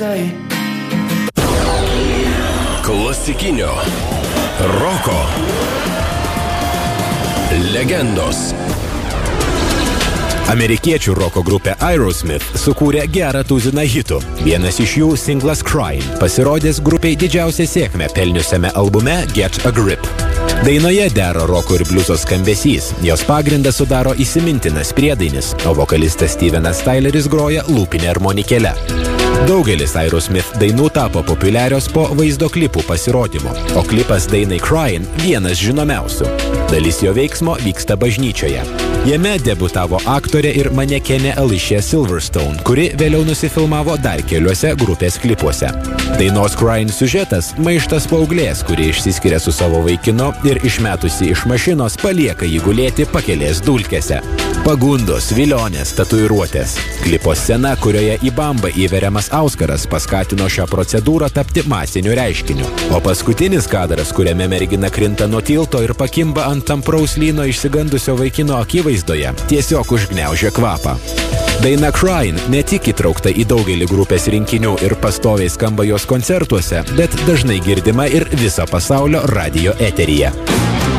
Klasikinio roko legendos. Amerikiečių roko grupė Aerosmith sukūrė gerą tuziną hitų. Vienas iš jų, singlas Crying, pasirodęs grupiai didžiausią sėkmę pelniusiame albume Get a Grip. Dainoje dera roko ir bliuzo skambesys, jos pagrindą sudaro įsimintinas priedainis, o vokalistas Stevenas Tyleris groja lūpinę armonikėlę. Daugelis Aerosmith dainų tapo populiarios po vaizdo klipų pasirodymo, o klipas dainai Crying vienas žinomiausių. Dalis jo veiksmo vyksta bažnyčioje. Jame debutavo aktorė ir manekenė Alicia Silverstone, kuri vėliau nusifilmavo dar keliuose grupės klipuose. Dainos Crying siužetas – maištas paauglės, kuri išsiskiria su savo vaikinu ir išmetusi iš mašinos palieka jį gulėti pakelės dulkėse. Pagundos, vilionės, tatuiruotės. Klipo scena, kurioje į bambą įveriamas auskaras, paskatino šią procedūrą tapti masiniu reiškiniu. O paskutinis kadras, kuriame mergina krinta nuo tilto ir pakimba ant tampraus lyno išsigandusio vaikino akivaizdoje, tiesiog užgniaužė kvapą. Daina Crying ne tik įtraukta į daugelį grupės rinkinių ir pastoviai skamba jos koncertuose, bet dažnai girdima ir viso pasaulio radijo eteryje.